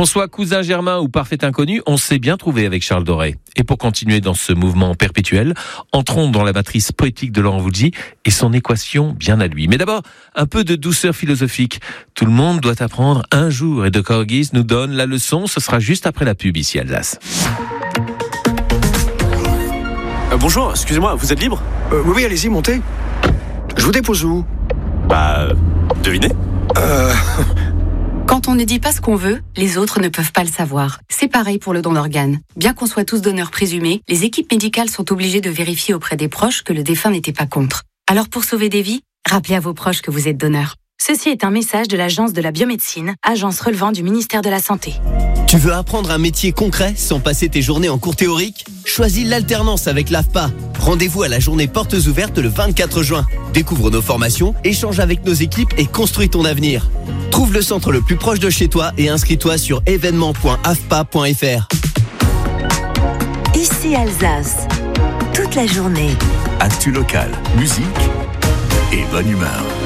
Qu'on soit cousin germain ou parfait inconnu, on s'est bien trouvé avec Charles Doré. Et pour continuer dans ce mouvement perpétuel, entrons dans la matrice poétique de Laurent Voulzy et son équation bien à lui. Mais d'abord, un peu de douceur philosophique. Tout le monde doit apprendre un jour et De Corgis nous donne la leçon. Ce sera juste après la pub ici Alsace. Bonjour, excusez-moi, vous êtes libre ? Oui, allez-y, montez. Je vous dépose où ? Devinez ? Quand on ne dit pas ce qu'on veut, les autres ne peuvent pas le savoir. C'est pareil pour le don d'organes. Bien qu'on soit tous donneurs présumés, les équipes médicales sont obligées de vérifier auprès des proches que le défunt n'était pas contre. Alors pour sauver des vies, rappelez à vos proches que vous êtes donneur. Ceci est un message de l'Agence de la biomédecine, agence relevant du ministère de la Santé. Tu veux apprendre un métier concret sans passer tes journées en cours théorique ? Choisis l'alternance avec l'AFPA. Rendez-vous à la journée portes ouvertes le 24 juin. Découvre nos formations, échange avec nos équipes et construis ton avenir. Trouve le centre le plus proche de chez toi et inscris-toi sur événement.afpa.fr. Ici Alsace, toute la journée. Actu local, musique et bonne humeur.